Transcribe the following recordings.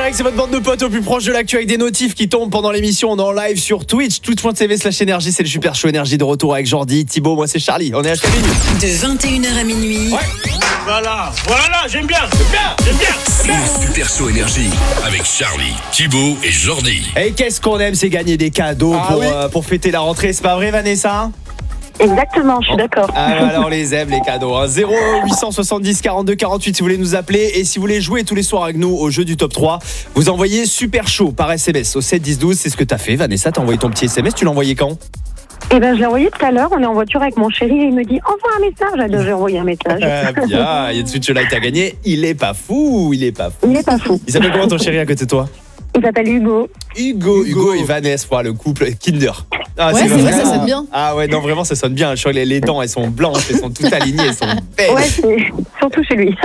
direct, c'est votre bande de potes au plus proche de l'actu avec des notifs qui tombent pendant l'émission. On est en live sur Twitch, twitch.tv/énergie. C'est le Super Show Énergie de retour avec Jordi, Thibaut, moi c'est Charlie. On est à jusqu'à minuit. De 21h à minuit. Ouais. Voilà, j'aime bien. Le Super Show Énergie avec Charlie, Thibaut et Jordi. Et qu'est-ce qu'on aime, c'est gagner des cadeaux pour fêter la rentrée. C'est pas vrai, Vanessa? Exactement, je suis d'accord. Ah voilà, on les aime les cadeaux. 0870 42 48 si vous voulez nous appeler. Et si vous voulez jouer tous les soirs avec nous au jeu du top 3, vous envoyez Super Show par SMS au 7 10 12. C'est ce que t'as fait, Vanessa. T'as envoyé ton petit SMS, tu l'as envoyé quand? Eh ben, je l'ai envoyé tout à l'heure. On est en voiture avec mon chéri et il me dit envoie un message. Alors, j'ai envoyé un message. Bien, il y a de suite là, il t'a gagné. Il est pas fou. Il est pas fou. Il s'appelle comment ton chéri à côté de toi? Il s'appelle Hugo. Hugo et Vanessa, voilà, le couple Kinder. Ah, ouais, c'est vrai, ça sonne bien. Ah ouais, non, vraiment, ça sonne bien. Je crois que les dents, elles sont blanches, elles sont toutes alignées, elles sont belles. Ouais, c'est surtout chez lui.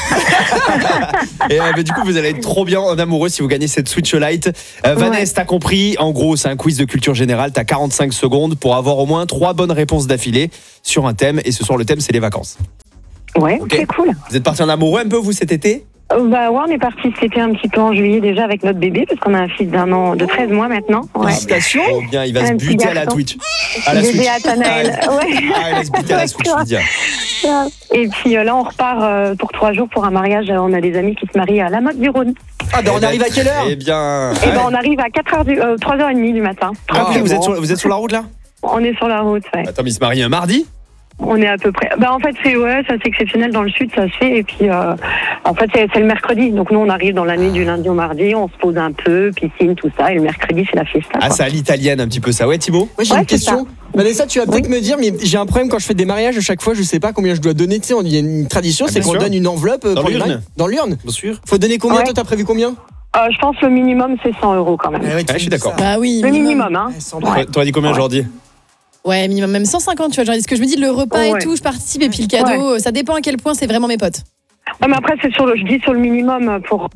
Et du coup, vous allez être trop bien en amoureux si vous gagnez cette Switch Lite. Vanessa, t'as compris. En gros, c'est un quiz de culture générale. T'as 45 secondes pour avoir au moins 3 bonnes réponses d'affilée sur un thème. Et ce soir, le thème, c'est les vacances. Ouais, ok, cool. Vous êtes partis en amoureux un peu, vous, cet été? Bah ouais, on est parti cet été un petit peu en juillet déjà avec notre bébé parce qu'on a un fils d'un an, de 13 mois maintenant. Ouais. Félicitations. Oh bien, il va se buter à la Twitch. À la Switch. À Tanaël. Ouais. Ah, il va se buter à la Switch, je veux dire. Et puis là, on repart pour 3 jours pour un mariage. On a des amis qui se marient à la Motte du Rhône. Ah ben on arrive à quelle heure? Eh bien, on arrive à 3h30 du matin. Ah, vous êtes sur la route là? On est sur la route, ouais. Attends, mais il se marie un mardi? On est à peu près. Bah en fait ça c'est exceptionnel dans le sud, ça se fait. Et puis en fait c'est le mercredi. Donc nous on arrive dans la nuit du lundi au mardi, on se pose un peu, piscine, tout ça. Et le mercredi c'est la fiesta. Ah, c'est à l'italienne un petit peu ça, ouais Thibaut? Moi j'ai une question. Vanessa, tu vas peut-être me dire, mais j'ai un problème quand je fais des mariages à chaque fois, je sais pas combien je dois donner. Tu sais, il y a une tradition, c'est qu'on donne une enveloppe dans l'urne. Dans l'urne. Bien sûr. Faut donner combien? Toi t'as prévu combien? Je pense le minimum c'est 100 € quand même. Je suis d'accord. Bah oui. Le minimum, hein. T'aurais dit combien aujourd'hui? Ouais, minimum même 150, tu vois. Genre, ce que je me dis, le repas et tout, je participe, et puis le cadeau, ça dépend à quel point c'est vraiment mes potes. Ouais, mais après, je dis sur le minimum pour.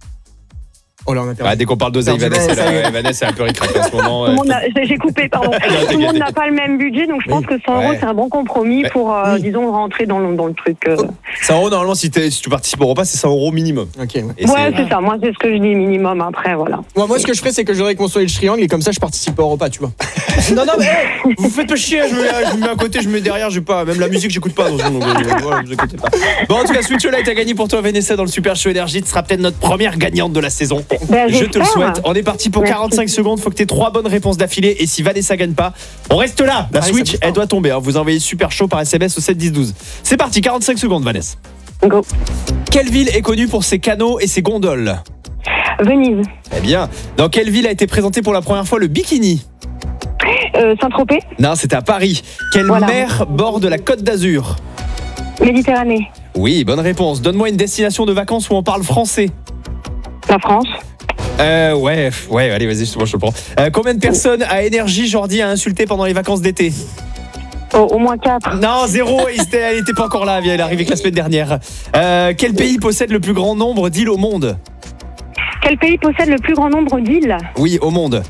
Oh là, on a dès qu'on parle d'oseille, Vanessa est un peu ricrac en ce moment. J'ai coupé, pardon. Tout le monde n'a pas le même budget, donc je pense que 100 € c'est un bon compromis pour, disons, rentrer dans le truc. 100 € normalement, si tu participes au repas, c'est 100 € minimum. Ok. Ouais, c'est ça. Moi, c'est ce que je dis minimum. Après, voilà. Moi, ce que je ferais, c'est que j'aurais consolé le triangle et comme ça, je participe pas au repas, tu vois. Non, mais vous faites pas chier. Je me mets à côté, je me mets derrière. J'ai pas, même la musique, j'écoute pas. Donc, voilà, vous inquiétez pas. Bon, en tout cas, Switch Lite a gagné pour toi, Vanessa, dans le Super Show Énergie. Tu seras peut-être notre première gagnante de la saison. Je te le souhaite. On est parti pour 45 secondes. Faut que tu aies 3 bonnes réponses d'affilée. Et si Vanessa gagne pas, on reste là. La Switch, elle doit tomber. Vous envoyez Super Show par SMS au 7 10 12. C'est parti, 45 secondes, Vanessa. Go. Quelle ville est connue pour ses canaux et ses gondoles? Venise. Eh bien, dans quelle ville a été présenté pour la première fois le bikini? Saint-Tropez. Non, c'était à Paris. Quelle mer borde la Côte d'Azur? Méditerranée. Oui, bonne réponse. Donne-moi une destination de vacances où on parle français. La France. Ouais, allez, vas-y, moi je te prends. Combien de personnes à Énergie Jordi a insulté pendant les vacances d'été? Au moins 4. Non, 0, elle était pas encore là, elle est arrivée que la semaine dernière. Quel pays possède le plus grand nombre d'îles au monde? Quel pays possède le plus grand nombre d'îles? Oui, au monde.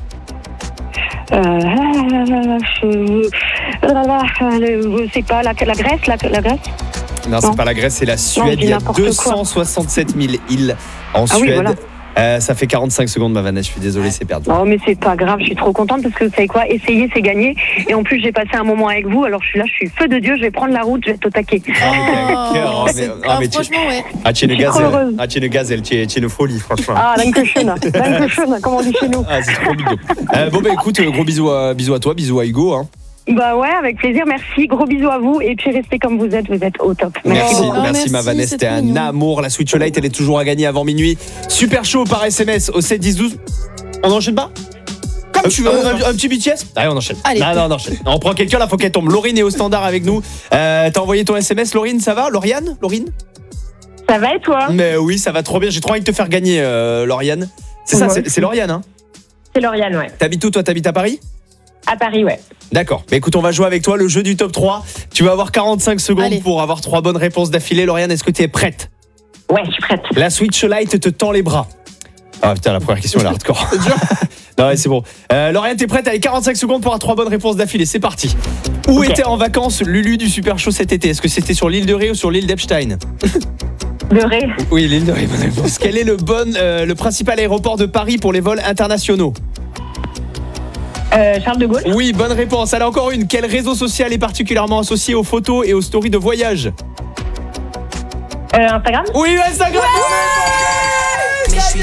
Je sais pas, la Grèce, la Grèce? Non, c'est pas la Grèce, c'est la Suède. Il y a 267 000 îles en Suède. Oui, voilà. Ça fait 45 secondes, ma Vanessa, je suis désolé, c'est perdu. Oh, mais c'est pas grave, je suis trop contente parce que vous savez quoi, essayer, c'est gagner. Et en plus, j'ai passé un moment avec vous, alors je suis là, je suis feu de Dieu, je vais prendre la route, je vais être au taquet. Franchement, ouais. Tu es une gazelle, tu es une folie, franchement. Ah, Dankeschön, comme on dit chez nous. Ah, c'est trop mignon. Bon, bah écoute, gros bisous à toi, bisous à Hugo. Hein. Bah ouais, avec plaisir, merci. Gros bisous à vous et puis restez comme vous êtes au top. Merci ma Vanessa, c'était un amour. La Switch Lite, elle est toujours à gagner avant minuit. Super chaud par SMS au 7 10 12. On enchaîne pas? Comme tu veux. Un petit BTS? Allez, on enchaîne. Allez. Non, on enchaîne. On prend quelqu'un là, faut qu'elle tombe. Laurine est au standard avec nous. T'as envoyé ton SMS, Laurine, ça va? Lauriane? Ça va et toi? Mais oui, ça va trop bien. J'ai trop envie de te faire gagner, Lauriane. C'est ça, c'est Lauriane, hein? C'est Lauriane, ouais. T'habites où, toi? T'habites à Paris? À Paris, ouais. D'accord. Mais écoute, on va jouer avec toi le jeu du top 3. Tu vas avoir 45 secondes pour avoir 3 bonnes réponses d'affilée. Lauriane, est-ce que tu es prête? Ouais, je suis prête. La Switch Lite te tend les bras. Ah putain, la première question elle est hardcore. Non, ouais, c'est bon. Lauriane, t'es prête? Allez, 45 secondes pour avoir 3 bonnes réponses d'affilée. C'est parti. Où était en vacances Lulu du Super Show cet été? Est-ce que c'était sur l'île de Ré ou sur l'île d'Epstein? De Ré. Oui, l'île de Ré, bonne réponse. Quel est le principal aéroport de Paris pour les vols internationaux? Charles de Gaulle. Oui, bonne réponse. Allez, encore une. Quel réseau social est particulièrement associé aux photos et aux stories de voyage? Instagram. Oui, Instagram. Ouais, gagné.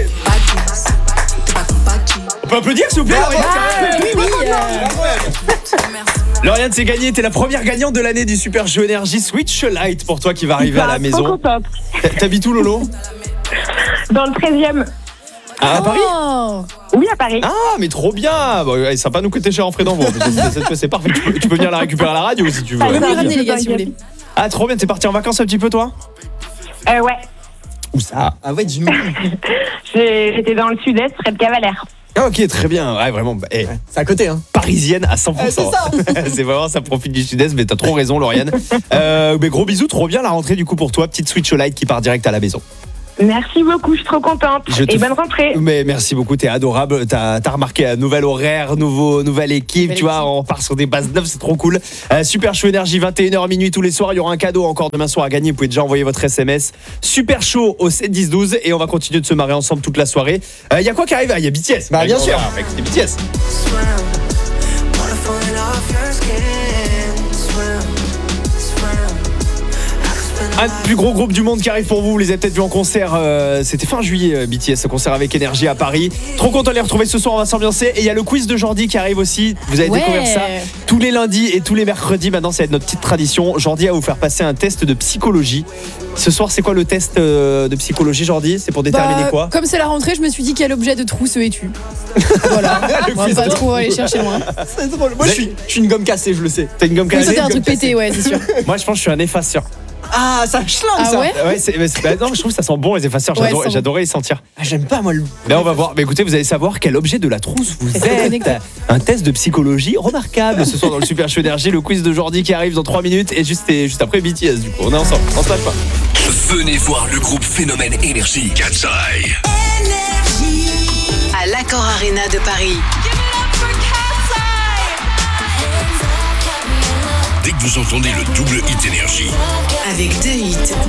On peut applaudir, s'il vous plaît, Lauriane? Lauriane, c'est gagné. T'es la première gagnante de l'année du Super Jeu Énergie Switch Lite pour toi qui va arriver à la maison. Contente. T'habites où, Lolo? Dans le 13e. À Paris? Oh. Oui, à Paris. Ah, mais trop bien. Bon, ça va pas nous coûter cher en frais d'envoi. C'est parfait. Tu peux venir la récupérer à la radio si tu veux. On peut me le ramener, les gars, si vous voulez. Ah, trop bien. T'es parti en vacances un petit peu, toi? Ouais. Où ça? Ah ouais, dis-nous. J'étais dans le sud-est, près de Cavalère. Ah, ok, très bien. Ouais, vraiment. C'est à côté, hein. Parisienne à 100%. C'est ça. C'est vraiment, ça profite du sud-est, mais t'as trop raison, Lauriane. Mais gros bisous, trop bien la rentrée du coup pour toi. Petite Switch Lite qui part direct à la maison. Merci beaucoup, je suis trop contente. Et bonne rentrée. Mais merci beaucoup, t'es adorable. T'as remarqué un nouvel horaire, nouvelle équipe, tu vois, on part sur des bases neuves, c'est trop cool. Super Show Énergie, 21h minuit tous les soirs. Il y aura un cadeau encore demain soir à gagner. Vous pouvez déjà envoyer votre SMS. Super Show au 7 10 12 et on va continuer de se marrer ensemble toute la soirée. Il y a quoi qui arrive? Il y a BTS. Bah, bien sûr. C'est BTS. Un des plus gros groupes du monde qui arrive pour vous. Vous les avez peut-être vus en concert. C'était fin juillet, BTS, ce concert avec Énergie à Paris. Trop content de les retrouver ce soir. On va s'ambiancer. Et il y a le quiz de Jordi qui arrive aussi. Vous allez découvrir ça tous les lundis et tous les mercredis. Maintenant, ça va être notre petite tradition. Jordi va vous faire passer un test de psychologie. Ce soir, c'est quoi le test de psychologie, Jordi? C'est pour déterminer quoi? Comme c'est la rentrée, je me suis dit quel objet de trousse es-tu? Voilà. On va pas trop aller chercher loin. C'est drôle. Moi, je suis une gomme cassée, je le sais. T'as une gomme Oui, cassée? ça, c'est un truc pété, ouais, c'est sûr. Moi, je pense que je suis un effaceur. Ah, ça schlingue, Ah ça. ouais? Non, je trouve que ça sent bon les effaceurs. Ouais, J'adorais les sentir. Ah, j'aime pas, moi, le. Mais on va voir. Mais écoutez, vous allez savoir quel objet de la trousse vous C'est êtes. connecté. Un test de psychologie remarquable ce soir dans le Super Show Énergie. Le quiz de Jordi qui arrive dans 3 minutes et juste après BTS. Du coup, on est ensemble. On se lâche pas. Venez voir le groupe Phénomène Énergie. Cat's Eye. À l'Accor Arena de Paris. Dès que vous entendez le double hit énergie. Avec 2 hits.